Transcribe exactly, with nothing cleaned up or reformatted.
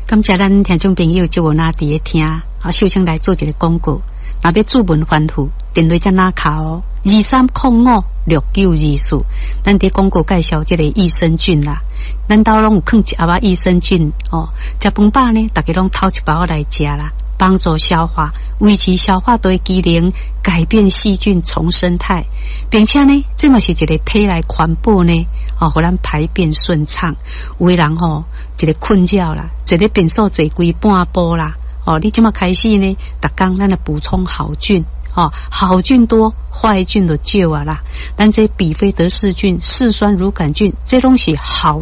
感谢咱听众朋友就有那伫咧听，啊，首先来做一个广告。若要注文反复，电话才哪卡哦，二三零五六九二四。咱伫广告介绍这个益生菌啦，咱兜拢有放一盒仔益生菌哦。食饭饱呢，大家拢偷一包来食啦，帮助消化，维持消化道的机能，改变细菌重生态，并且呢，这嘛是一个体内环保呢。哦，互咱排便顺畅。有的人吼、哦，一个困扰啦，坐咧便所坐规半晡啦。哦，你即马开始呢，逐工咱来补充好菌。哦，好菌多，坏菌就少啊啦。咱这比菲德氏菌、嗜酸乳杆菌，这拢是好